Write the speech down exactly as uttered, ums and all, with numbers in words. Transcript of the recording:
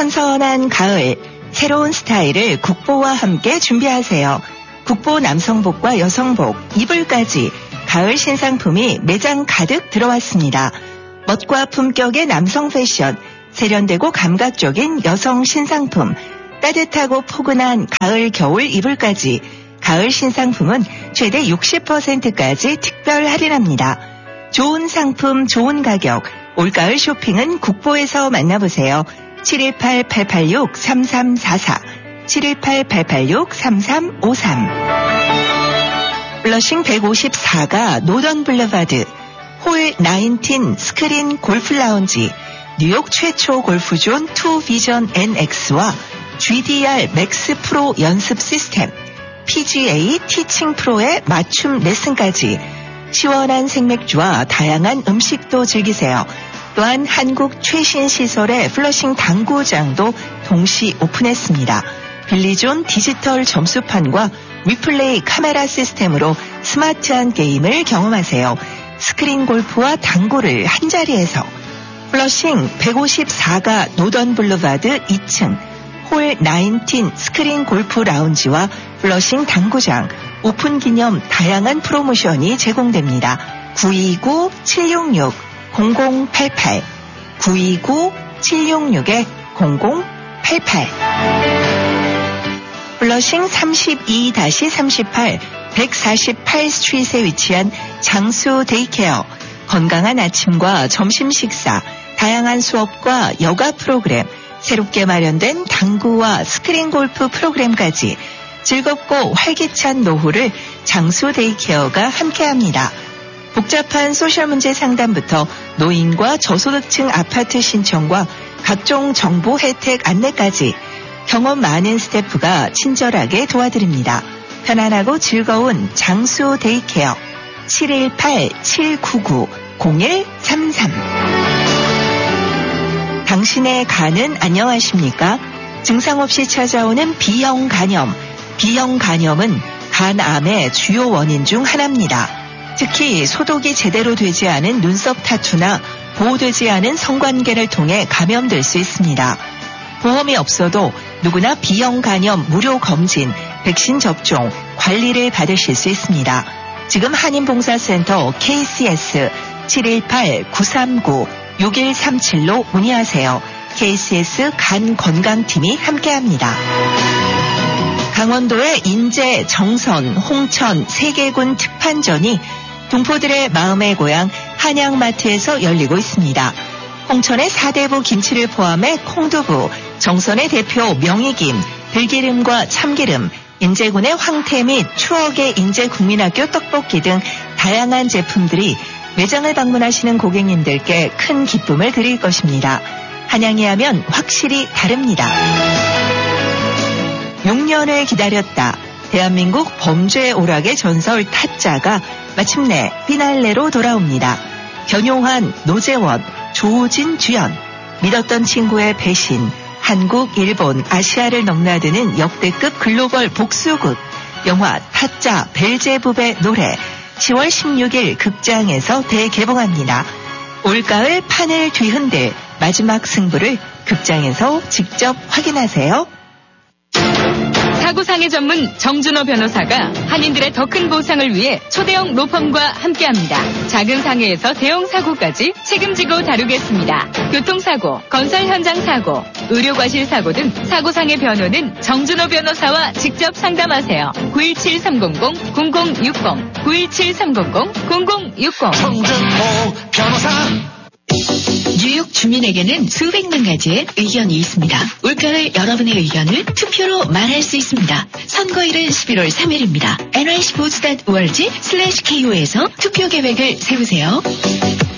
선선한 가을, 새로운 스타일을 국보와 함께 준비하세요. 국보 남성복과 여성복, 이불까지 가을 신상품이 매장 가득 들어왔습니다. 멋과 품격의 남성 패션, 세련되고 감각적인 여성 신상품, 따뜻하고 포근한 가을 겨울 이불까지 가을 신상품은 최대 육십 퍼센트까지 특별 할인합니다. 좋은 상품, 좋은 가격, 올가을 쇼핑은 국보에서 만나보세요. 칠일팔 팔팔육 삼삼사사, 칠일팔 팔팔육 삼삼오삼. 블러싱 백오십사가 노던 블러바드, 홀 나인틴 스크린 골프 라운지, 뉴욕 최초 골프존 투 비전 엔엑스와 지디알 맥스 프로 연습 시스템, 피지에이 티칭 프로의 맞춤 레슨까지 시원한 생맥주와 다양한 음식도 즐기세요. 또한 한국 최신 시설의 플러싱 당구장도 동시 오픈했습니다. 빌리존 디지털 점수판과 리플레이 카메라 시스템으로 스마트한 게임을 경험하세요. 스크린 골프와 당구를 한자리에서. 플러싱 백오십사가 노던 블루바드 이 층, 홀 나인틴 스크린 골프 라운지와 플러싱 당구장, 오픈 기념 다양한 프로모션이 제공됩니다. 구이구 칠육육 공공팔팔, 구이구 칠육육 공공팔팔. 블러싱 삼십이 삼십팔, 백사십팔 스트릿에 위치한 장수 데이케어, 건강한 아침과 점심 식사, 다양한 수업과 여가 프로그램, 새롭게 마련된 당구와 스크린 골프 프로그램까지 즐겁고 활기찬 노후를 장수 데이케어가 함께합니다. 복잡한 소셜 문제 상담부터 노인과 저소득층 아파트 신청과 각종 정보 혜택 안내까지 경험 많은 스태프가 친절하게 도와드립니다. 편안하고 즐거운 장수 데이케어 칠일팔 칠구구 공일삼삼. 당신의 간은 안녕하십니까? 증상 없이 찾아오는 B형 간염. B형 간염은 간암의 주요 원인 중 하나입니다. 특히 소독이 제대로 되지 않은 눈썹 타투나 보호되지 않은 성관계를 통해 감염될 수 있습니다. 보험이 없어도 누구나 B형 간염 무료 검진, 백신 접종, 관리를 받으실 수 있습니다. 지금 한인봉사센터 케이씨에스 칠일팔 구삼구 육일삼칠로 문의하세요. 케이씨에스 간건강팀이 함께합니다. 강원도의 인제, 정선, 홍천, 세계군 특판전이 동포들의 마음의 고향 한양마트에서 열리고 있습니다. 홍천의 사대부 김치를 포함해 콩두부, 정선의 대표 명이김, 들기름과 참기름, 인제군의 황태 및 추억의 인제 국민학교 떡볶이 등 다양한 제품들이 매장을 방문하시는 고객님들께 큰 기쁨을 드릴 것입니다. 한양에 하면 확실히 다릅니다. 육 년을 기다렸다. 대한민국 범죄 오락의 전설 타짜가 마침내 피날레로 돌아옵니다. 변용환, 노재원, 조우진 주연, 믿었던 친구의 배신, 한국, 일본, 아시아를 넘나드는 역대급 글로벌 복수극, 영화 타짜 벨제부베 노래, 시월 십육일 극장에서 대개봉합니다. 올가을 판을 뒤흔들 마지막 승부를 극장에서 직접 확인하세요. 사고상해 전문 정준호 변호사가 한인들의 더 큰 보상을 위해 초대형 로펌과 함께합니다. 작은 상해에서 대형 사고까지 책임지고 다루겠습니다. 교통사고, 건설 현장 사고, 의료과실 사고 등 사고상해 변호는 정준호 변호사와 직접 상담하세요. 구일칠 삼공공 공공육공, 구일칠 삼공공 공공육공. 정준호 변호사. 뉴욕 주민에게는 수백만 가지의 의견이 있습니다. 올가을 여러분의 의견을 투표로 말할 수 있습니다. 선거일은 십일월 삼일입니다. 엔와이스포츠 닷 오알지 슬래시 케이오에서 투표 계획을 세우세요.